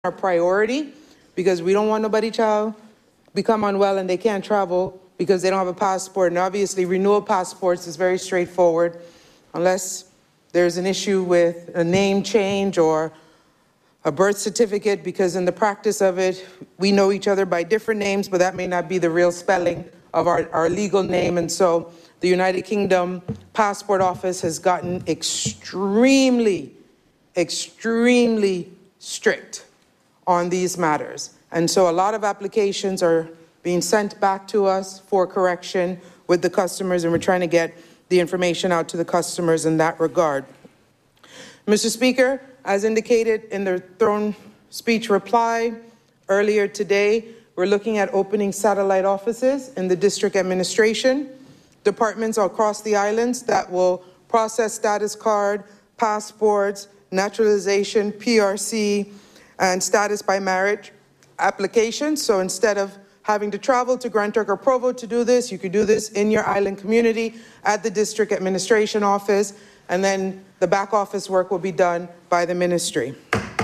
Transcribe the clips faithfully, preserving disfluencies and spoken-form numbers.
our priority, because we don't want nobody to become unwell and they can't travel because they don't have a passport. And obviously renewal passports is very straightforward unless there's an issue with a name change or a birth certificate, because in the practice of it, we know each other by different names, but that may not be the real spelling of our, our legal name. And so the United Kingdom Passport Office has gotten extremely, extremely strict on these matters. And so a lot of applications are being sent back to us for correction with the customers, and we're trying to get the information out to the customers in that regard. Mister Speaker, as indicated in the throne speech reply earlier today, we're looking at opening satellite offices in the district administration, departments across the islands that will process status card, passports, naturalization, P R C, and status by marriage applications. So instead of having to travel to Grand Turk or Provo to do this, you could do this in your island community at the district administration office, and then the back office work will be done by the ministry.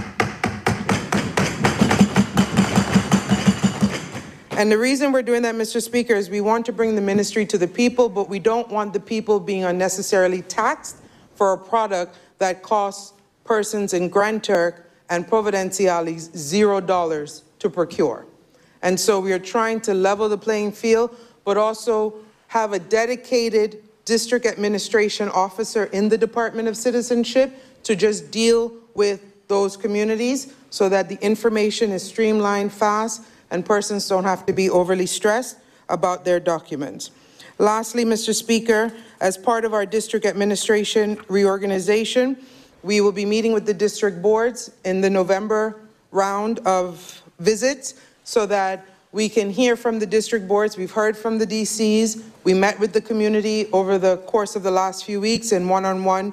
And the reason we're doing that, Mister Speaker, is we want to bring the ministry to the people, but we don't want the people being unnecessarily taxed for a product that costs persons in Grand Turk and Providenciales zero dollars to procure. And so we are trying to level the playing field, but also have a dedicated district administration officer in the Department of Citizenship to just deal with those communities so that the information is streamlined fast and persons don't have to be overly stressed about their documents. Lastly, Mister Speaker, as part of our district administration reorganization, we will be meeting with the district boards in the November round of visits so that we can hear from the district boards. We've heard from the D Cs. We met with the community over the course of the last few weeks in one-on-one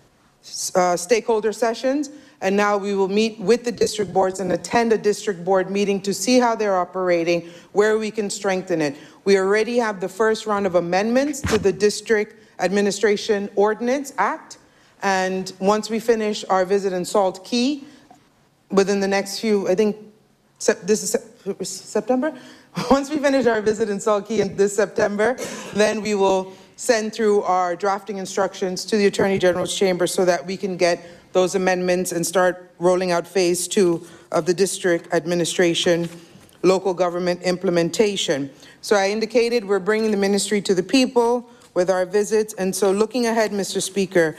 uh, stakeholder sessions. And now we will meet with the district boards and attend a district board meeting to see how they're operating, where we can strengthen it. We already have the first round of amendments to the District Administration Ordinance Act. And once we finish our visit in Salt Key, within the next few, I think, this is September? Once we finish our visit in Salt Key in this September, then we will send through our drafting instructions to the Attorney General's Chamber so that we can get those amendments and start rolling out phase two of the district administration local government implementation. So I indicated we're bringing the ministry to the people with our visits. And so looking ahead, Mister Speaker,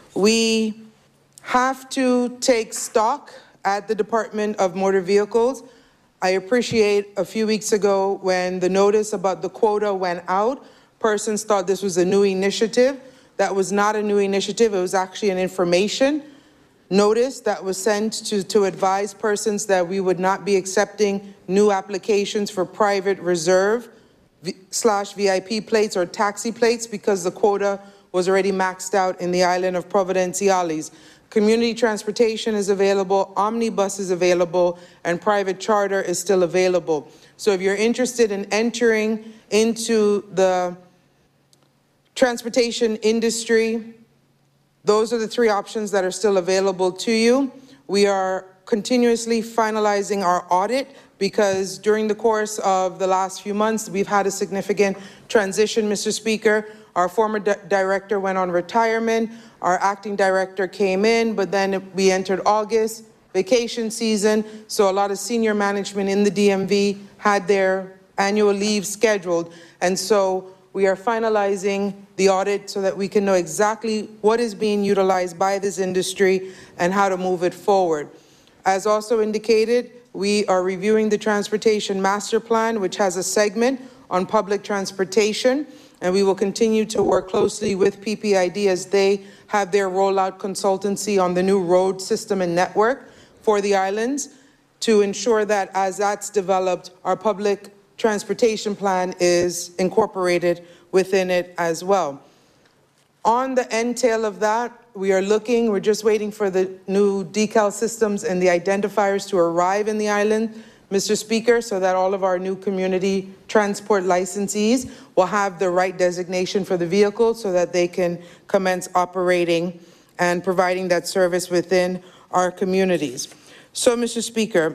we have to take stock at the Department of Motor Vehicles. I appreciate a few weeks ago when the notice about the quota went out, persons thought this was a new initiative. That was not a new initiative. It was actually an information notice that was sent to, to advise persons that we would not be accepting new applications for private reserve v slash V I P plates or taxi plates because the quota was already maxed out in the island of Providenciales. Community transportation is available, omnibus is available, and private charter is still available. So if you're interested in entering into the transportation industry, those are the three options that are still available to you. We are continuously finalizing our audit because during the course of the last few months, we've had a significant transition, Mister Speaker. Our former di director went on retirement. Our acting director came in, but then we entered August, vacation season. So a lot of senior management in the D M V had their annual leave scheduled. And so we are finalizing the audit so that we can know exactly what is being utilized by this industry and how to move it forward. As also indicated, we are reviewing the Transportation Master Plan, which has a segment on public transportation, and we will continue to work closely with P P I D as they have their rollout consultancy on the new road system and network for the islands to ensure that as that's developed, our public transportation plan is incorporated within it as well. On the entail of that, we are looking, we're just waiting for the new decal systems and the identifiers to arrive in the island, Mister Speaker, so that all of our new community transport licensees will have the right designation for the vehicle so that they can commence operating and providing that service within our communities. So, Mister Speaker,